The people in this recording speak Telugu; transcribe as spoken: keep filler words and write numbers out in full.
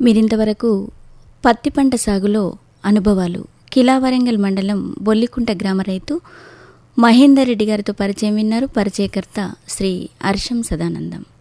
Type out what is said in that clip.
మీరింతవరకు పత్తి పంట సాగులో అనుభవాలు కిలా వరంగల్ మండలం బొల్లికుంట గ్రామ రైతు మహేందర్ రెడ్డి గారితో పరిచయం విన్నారు. పరిచయకర్త శ్రీ అర్షం సదానందం.